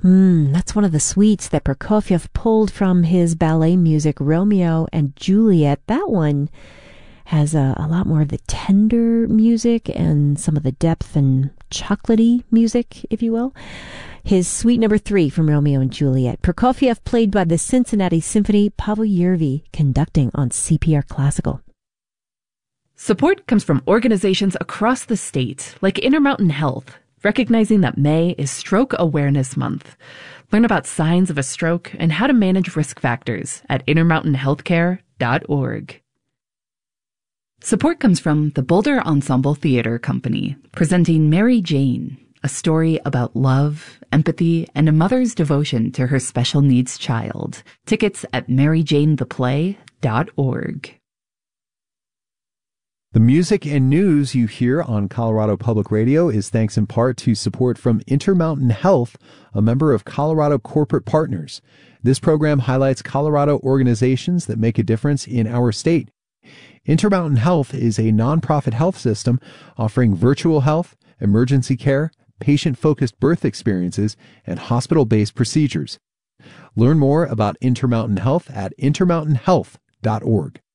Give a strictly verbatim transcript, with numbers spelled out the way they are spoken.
Mm, that's one of the suites that Prokofiev pulled from his ballet music, Romeo and Juliet. That one has a, a lot more of the tender music and some of the depth and chocolatey music, if you will. His suite number three from Romeo and Juliet. Prokofiev played by the Cincinnati Symphony, Pavel Yervi conducting on C P R Classical. Support comes from organizations across the state, like Intermountain Health, recognizing that May is Stroke Awareness Month. Learn about signs of a stroke and how to manage risk factors at intermountain healthcare dot org. Support comes from the Boulder Ensemble Theater Company, presenting Mary Jane, a story about love, empathy, and a mother's devotion to her special needs child. Tickets at mary jane the play dot org. The music and news you hear on Colorado Public Radio is thanks in part to support from Intermountain Health, a member of Colorado Corporate Partners. This program highlights Colorado organizations that make a difference in our state. Intermountain Health is a nonprofit health system offering virtual health, emergency care, patient-focused birth experiences, and hospital-based procedures. Learn more about Intermountain Health at intermountain health dot org.